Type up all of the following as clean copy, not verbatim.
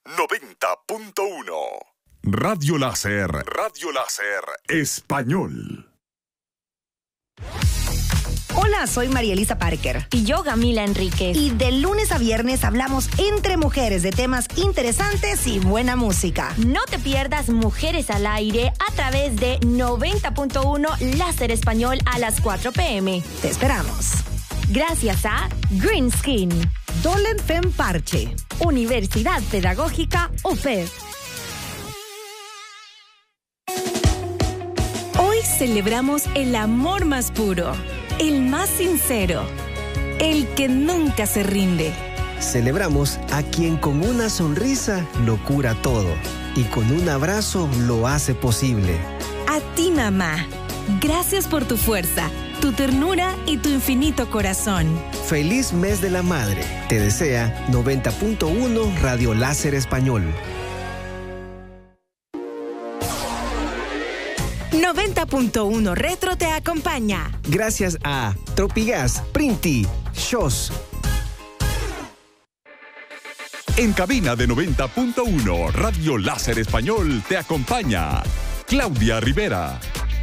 90.1. Radio Láser. Radio Láser Español. Hola, soy María Elisa Parker. Y yo, Gamila Enríquez. Y de lunes a viernes hablamos entre mujeres de temas interesantes y buena música. No te pierdas Mujeres al Aire a través de 90.1 Láser Español a las 4 p.m. Te esperamos. Gracias a Green Skin, Dolen Fem Parche, Universidad Pedagógica UPED. Hoy celebramos el amor más puro, el más sincero, el que nunca se rinde. Celebramos a quien con una sonrisa lo cura todo y con un abrazo lo hace posible. A ti, mamá, gracias por tu fuerza, tu ternura y tu infinito corazón. Feliz mes de la madre. Te desea 90.1 Radio Láser Español. 90.1 Retro te acompaña. Gracias a Tropigas, Printi, Shows. En cabina de 90.1 Radio Láser Español te acompaña Claudia Rivera.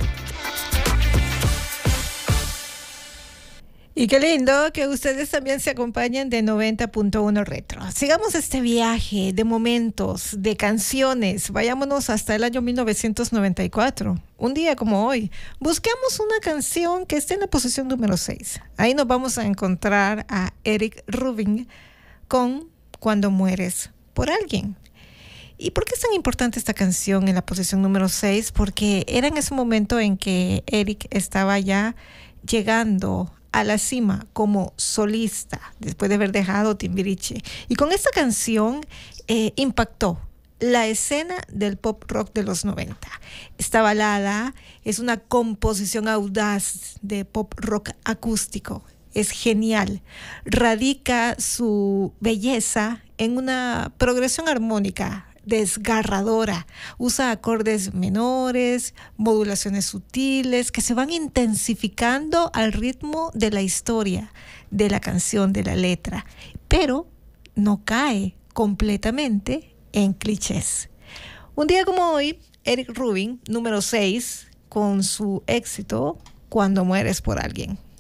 Y qué lindo que ustedes también se acompañen de 90.1 Retro. Sigamos este viaje de momentos, de canciones. Vayámonos hasta el año 1994. Un día como hoy. Busquemos una canción que esté en la posición número 6. Ahí nos vamos a encontrar a Eric Rubin con Cuando mueres por alguien. ¿Y por qué es tan importante esta canción en la posición número 6? Porque era en ese momento en que Eric estaba ya llegando a la cima como solista después de haber dejado Timbiriche, y con esta canción impactó la escena del pop rock de los 90. Esta balada es una composición audaz de pop rock acústico, es genial, radica su belleza en una progresión armónica desgarradora, usa acordes menores, modulaciones sutiles que se van intensificando al ritmo de la historia, de la canción, de la letra, pero no cae completamente en clichés. Un día como hoy, Eric Rubin, número 6, con su éxito Cuando mueres por alguien.